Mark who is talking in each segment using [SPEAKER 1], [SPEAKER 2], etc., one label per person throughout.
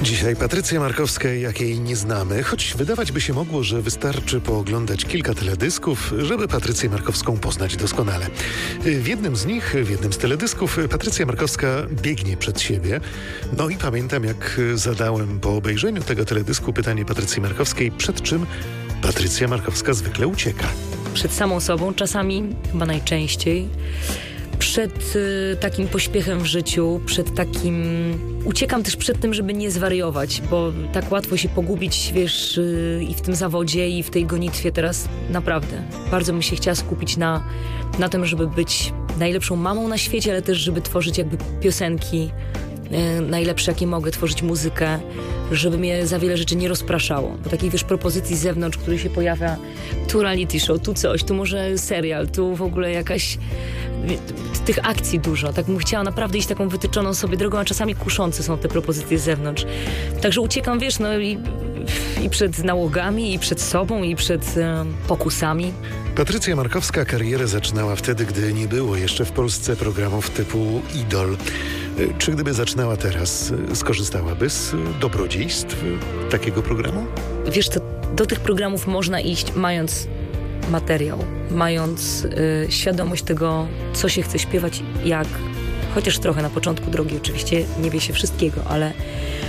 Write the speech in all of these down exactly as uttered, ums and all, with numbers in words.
[SPEAKER 1] Dzisiaj Patrycja Markowska, jakiej nie znamy, choć wydawać by się mogło, że wystarczy pooglądać kilka teledysków, żeby Patrycję Markowską poznać doskonale. W jednym z nich, w jednym z teledysków Patrycja Markowska biegnie przed siebie. No i pamiętam, jak zadałem po obejrzeniu tego teledysku pytanie Patrycji Markowskiej, przed czym Patrycja Markowska zwykle ucieka.
[SPEAKER 2] Przed samą sobą, czasami, chyba najczęściej. Przed y, takim pośpiechem w życiu, przed takim... Uciekam też przed tym, żeby nie zwariować, bo tak łatwo się pogubić, wiesz, y, i w tym zawodzie, i w tej gonitwie teraz naprawdę. Bardzo bym się chciała skupić na, na tym, żeby być najlepszą mamą na świecie, ale też, żeby tworzyć jakby piosenki y, najlepsze, jakie mogę, tworzyć muzykę, żeby mnie za wiele rzeczy nie rozpraszało. Bo takich, wiesz, propozycji z zewnątrz, który się pojawia, tu reality show, tu coś, tu może serial, tu w ogóle jakaś... Tych akcji dużo, tak bym chciała naprawdę iść taką wytyczoną sobie drogą, a czasami kuszące są te propozycje z zewnątrz. Także uciekam, wiesz, no i, i przed nałogami, i przed sobą, i przed e, pokusami.
[SPEAKER 1] Patrycja Markowska karierę zaczynała wtedy, gdy nie było jeszcze w Polsce programów typu Idol. Czy gdyby zaczynała teraz, skorzystałaby z dobrodziejstw takiego programu?
[SPEAKER 2] Wiesz co, do tych programów można iść mając materiał, mając y, świadomość tego, co się chce śpiewać, jak, chociaż trochę na początku drogi oczywiście nie wie się wszystkiego, ale y,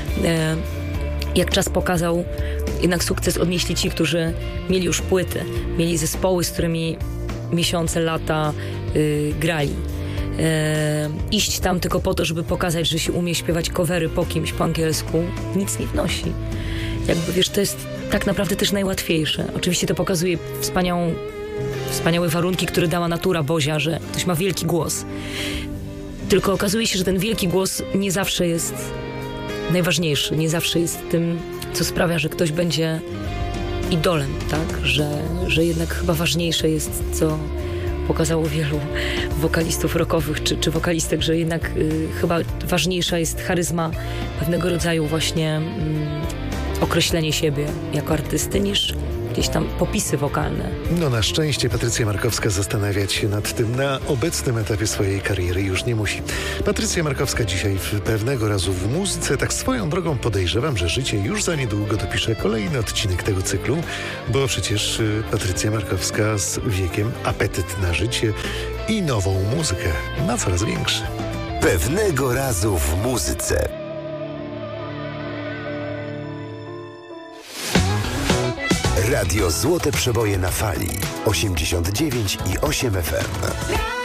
[SPEAKER 2] jak czas pokazał, jednak sukces odnieśli ci, którzy mieli już płyty, mieli zespoły, z którymi miesiące, lata y, grali. Y, iść tam tylko po to, żeby pokazać, że się umie śpiewać covery po kimś po angielsku, nic nie wnosi. Jakby, wiesz, to jest tak naprawdę też najłatwiejsze. Oczywiście to pokazuje wspaniałą, wspaniałe warunki, które dała natura Bozia, że ktoś ma wielki głos. Tylko okazuje się, że ten wielki głos nie zawsze jest najważniejszy, nie zawsze jest tym, co sprawia, że ktoś będzie idolem, tak? Że, że jednak chyba ważniejsze jest, co pokazało wielu wokalistów rockowych czy, czy wokalistek, że jednak y, chyba ważniejsza jest charyzma, pewnego rodzaju właśnie y, określenie siebie jako artysty, niż jakieś tam popisy wokalne.
[SPEAKER 1] No na szczęście Patrycja Markowska zastanawiać się nad tym na obecnym etapie swojej kariery już nie musi. Patrycja Markowska dzisiaj w pewnego razu w muzyce, tak swoją drogą podejrzewam, że życie już za niedługo dopisze kolejny odcinek tego cyklu, bo przecież Patrycja Markowska z wiekiem apetyt na życie i nową muzykę ma coraz większy.
[SPEAKER 3] Pewnego razu w muzyce. Radio Złote Przeboje na Fali osiemdziesiąt dziewięć i osiem F M.